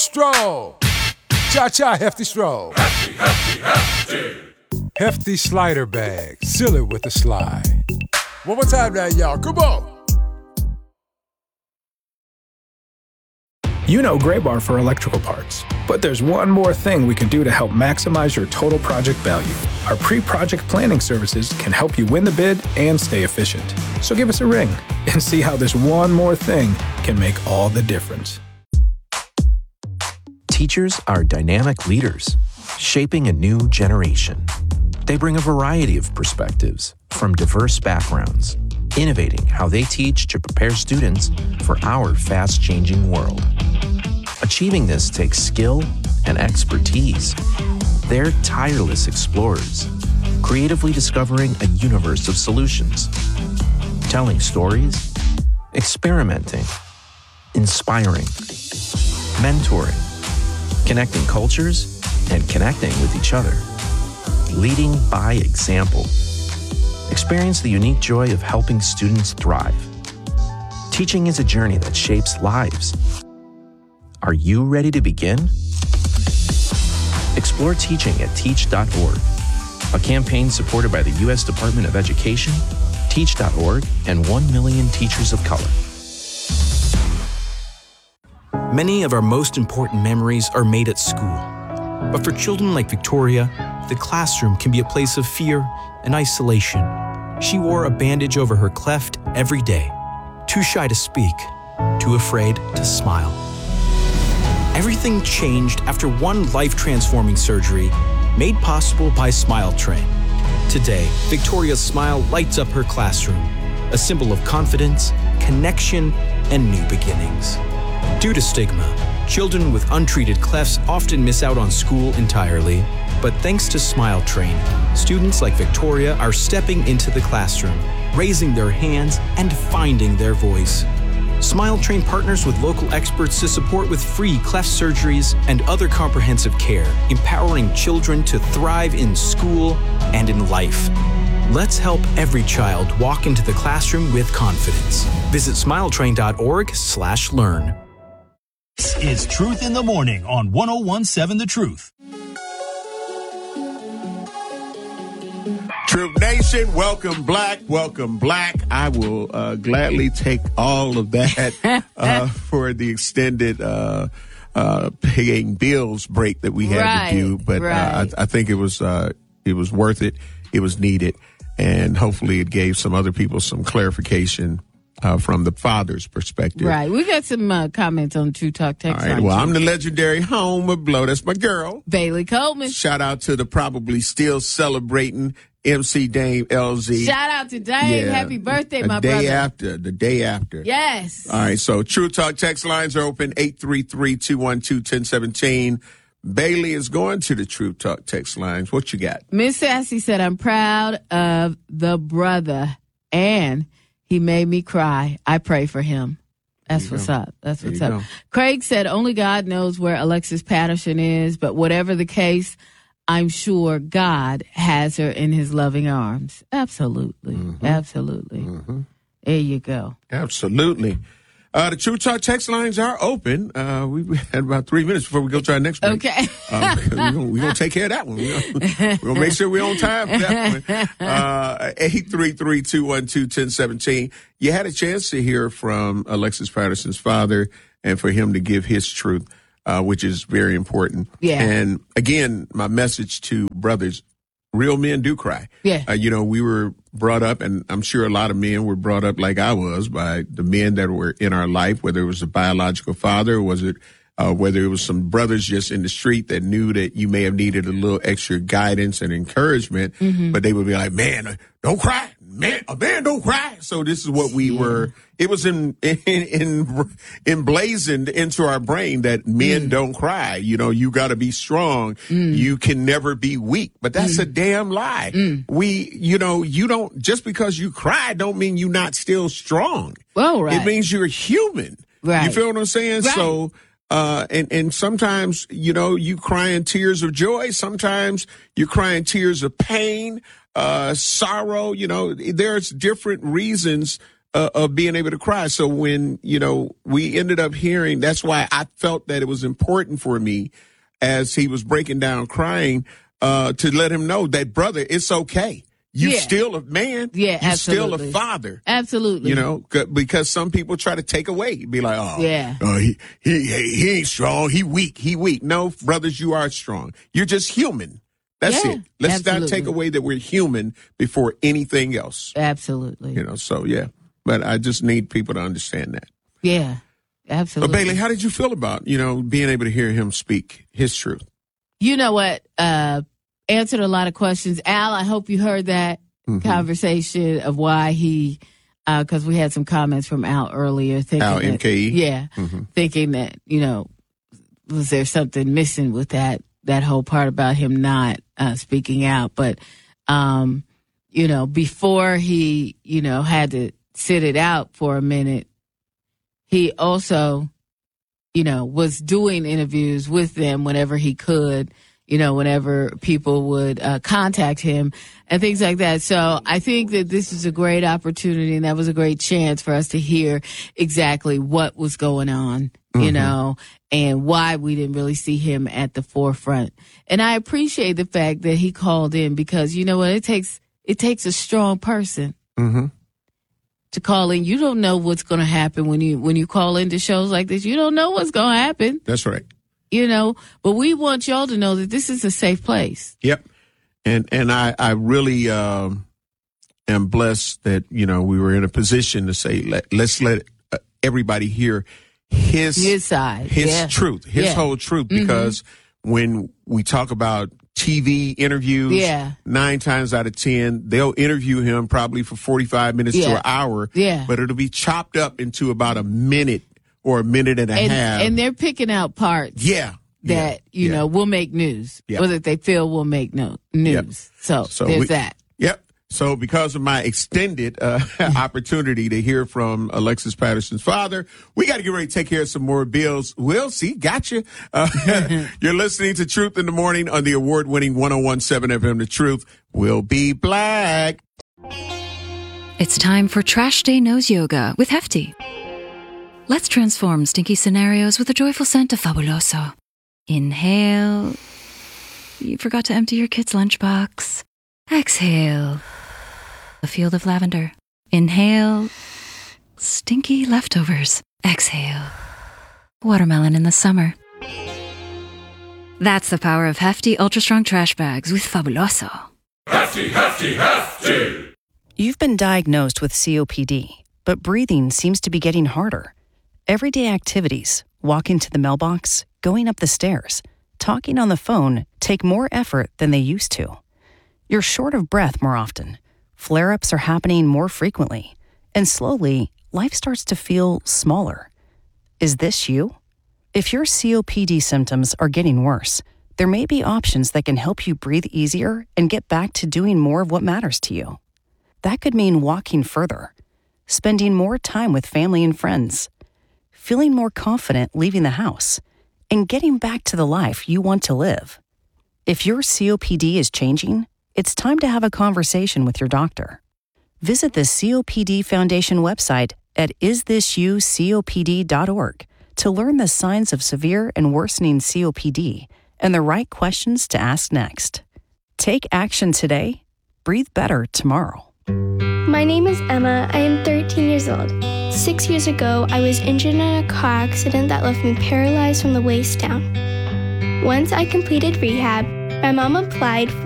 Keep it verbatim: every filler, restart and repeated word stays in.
Stroll. Cha-cha, hefty stroll. Hefty, hefty, hefty. Hefty slider bag. Seal it with a slide. One more time now, y'all. Come on. You know Gray Bar for electrical parts, but there's one more thing we can do to help maximize your total project value. Our pre-project planning services can help you win the bid and stay efficient. So give us a ring and see how this one more thing can make all the difference. Teachers are dynamic leaders, shaping a new generation. They bring a variety of perspectives from diverse backgrounds, innovating how they teach to prepare students for our fast-changing world. Achieving this takes skill and expertise. They're tireless explorers, creatively discovering a universe of solutions, telling stories, experimenting, inspiring, mentoring, connecting cultures, and connecting with each other. Leading by example. Experience the unique joy of helping students thrive. Teaching is a journey that shapes lives. Are you ready to begin? Explore teaching at teach dot org, a campaign supported by the U S Department of Education, teach dot org, and one million teachers of color. Many of our most important memories are made at school. But for children like Victoria, the classroom can be a place of fear and isolation. She wore a bandage over her cleft every day, too shy to speak, too afraid to smile. Everything changed after one life-transforming surgery made possible by Smile Train. Today, Victoria's smile lights up her classroom, a symbol of confidence, connection, and new beginnings. Due to stigma, children with untreated clefts often miss out on school entirely. But thanks to Smile Train, students like Victoria are stepping into the classroom, raising their hands, and finding their voice. Smile Train partners with local experts to support with free cleft surgeries and other comprehensive care, empowering children to thrive in school and in life. Let's help every child walk into the classroom with confidence. Visit smiletrain dot org slash learn. This is Truth in the Morning on one oh one point seven The Truth. Truth Nation, welcome black, welcome black. I will uh, gladly take all of that uh, for the extended uh, uh, paying bills break that we had right, to do. But right. uh, I, I think it was uh, it was worth it. It was needed, and hopefully it gave some other people some clarification uh, from the father's perspective. Right. We got some uh, comments on True Talk text All right. line. Well, too. I'm the legendary Homer Blow. That's my girl, Bailey Coleman. Shout out to the probably still celebrating M C Dame L Z. Shout out to Dame. Yeah. Happy birthday, the my day brother. after, the day after. Yes. All right, so True Talk text lines are open, eight three three, two one two, one zero one seven. Bailey is going to the True Talk text lines. What you got? Miss Sassy said, I'm proud of the brother, and he made me cry. I pray for him. That's what's go. up. That's There what's you up. go. Craig said, only God knows where Alexis Patterson is, but whatever the case, I'm sure God has her in his loving arms. Absolutely. Mm-hmm. Absolutely. Mm-hmm. There you go. Absolutely. Uh, the True Talk text lines are open. Uh, we had about three minutes before we go to our next break. Okay. uh, we're going we're to take care of that one. We're going to make sure we're on time for that one. Uh, eight three three, two one two, one zero one seven. You had a chance to hear from Alexis Patterson's father and for him to give his truth, uh, which is very important. Yeah. And again, my message to brothers, real men do cry. Yeah. Uh, you know, we were brought up, and I'm sure a lot of men were brought up like I was by the men that were in our life, whether it was a biological father, or was it, uh, whether it was some brothers just in the street that knew that you may have needed a little extra guidance and encouragement, Mm-hmm. but they would be like, man, don't cry. Man, a man don't cry. So this is what we were. It was in, in, in emblazoned into our brain that men Mm. don't cry. You know, you got to be strong. Mm. You can never be weak. But that's Mm. a damn lie. Mm. We, you know, you don't, just because you cry don't mean you're not still strong. Oh, right. It means you're human. Right. You feel what I'm saying? Right. So, uh, and, and sometimes, you know, you crying tears of joy. Sometimes you're crying tears of pain, uh, sorrow. You know, there's different reasons uh, of being able to cry. So when, you know, we ended up hearing, that's why I felt that it was important for me as he was breaking down crying, uh, to let him know that, brother, it's okay. You're yeah. still a man. Yeah, You're absolutely. still a father. Absolutely. You know, because some people try to take away, be like, oh, yeah. uh, he, he, he ain't strong. He weak. He weak. No, brothers, you are strong. You're just human. That's yeah, it. Let's absolutely. not take away that we're human before anything else. Absolutely. You know, so yeah. But I just need people to understand that. Yeah, absolutely. But Bailey, how did you feel about, you know, being able to hear him speak his truth? You know what? Uh, answered a lot of questions. Al, I hope you heard that mm-hmm. conversation of why he, because uh, we had some comments from Al earlier. Thinking Al, that, M K E? Yeah. Mm-hmm. Thinking that, you know, was there something missing with that, that whole part about him not uh, speaking out? But, um, you know, before he, you know, had to sit it out for a minute, he also, you know, was doing interviews with them whenever he could, you know, whenever people would uh, contact him and things like that. So I think that this is a great opportunity, and that was a great chance for us to hear exactly what was going on, mm-hmm. you know, and why we didn't really see him at the forefront. And I appreciate the fact that he called in, because, you know what, it takes it takes a strong person. Mm-hmm. To call in. You don't know what's going to happen when you when you call into shows like this. You don't know what's going to happen. That's right. You know, but we want y'all to know that this is a safe place. Yep. And and I, I really um, am blessed that, you know, we were in a position to say, let, let's let uh, everybody hear his, his side, his yeah. truth, his yeah. whole truth. Because mm-hmm. when we talk about T V interviews, yeah. nine times out of ten, they'll interview him probably for forty-five minutes yeah. to an hour, yeah. but it'll be chopped up into about a minute or a minute and a and, half. And they're picking out parts yeah. that, yeah. you yeah. know, will make news, yeah. or that they feel will make no, news. Yep. So, so there's we, that. Yep. So because of my extended uh, opportunity to hear from Alexis Patterson's father, we got to get ready to take care of some more bills. We'll see. Gotcha. Uh, you're listening to Truth in the Morning on the award-winning one oh one point seven F M. The Truth will be black. It's time for Trash Day Nose Yoga with Hefty. Let's transform stinky scenarios with a joyful scent of Fabuloso. Inhale. You forgot to empty your kid's lunchbox. Exhale. A field of lavender. Inhale. Stinky leftovers. Exhale. Watermelon in the summer. That's the power of Hefty Ultra Strong Trash Bags with Fabuloso. Hefty, hefty, hefty! You've been diagnosed with C O P D, but breathing seems to be getting harder. Everyday activities, walking to the mailbox, going up the stairs, talking on the phone take more effort than they used to. You're short of breath more often. Flare-ups are happening more frequently. And slowly, life starts to feel smaller. Is this you? If your C O P D symptoms are getting worse, there may be options that can help you breathe easier and get back to doing more of what matters to you. That could mean walking further, spending more time with family and friends, feeling more confident leaving the house, and getting back to the life you want to live. If your C O P D is changing, it's time to have a conversation with your doctor. Visit the C O P D Foundation website at is this you C O P D dot org to learn the signs of severe and worsening C O P D and the right questions to ask next. Take action today. Breathe better tomorrow. My name is Emma. I am thirteen years old. Six years ago, I was injured in a car accident that left me paralyzed from the waist down. Once I completed rehab, my mom applied for